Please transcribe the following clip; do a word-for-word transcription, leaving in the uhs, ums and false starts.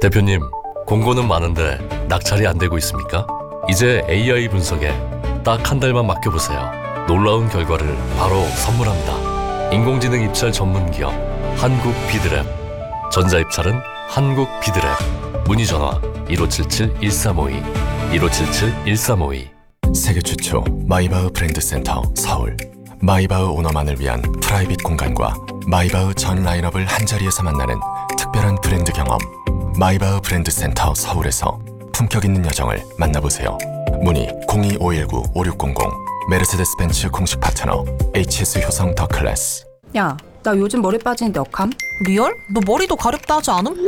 대표님, 공고는 많은데 낙찰이 안 되고 있습니까? 이제 에이아이 분석에 딱 한 달만 맡겨보세요. 놀라운 결과를 바로 선물합니다. 인공지능 입찰 전문 기업 한국 비드랩. 전자입찰은 한국 비드랩. 문의 전화 일오칠칠 일삼오이 일오칠칠 일삼오이. 세계 최초 마이바흐 브랜드 센터 서울. 마이바흐 오너만을 위한 프라이빗 공간과 마이바흐 전 라인업을 한자리에서 만나는 특별한 브랜드 경험. 마이바흐 브랜드 센터 서울에서 품격 있는 여정을 만나보세요. 문의 공이 오일구 오육공공. 메르세데스 벤츠 공식 파트너 에이치에스 효성 더 클래스. 야, 나 요즘 머리 빠지는데 어감? 리얼? 너 머리도 가렵다 하지 않음?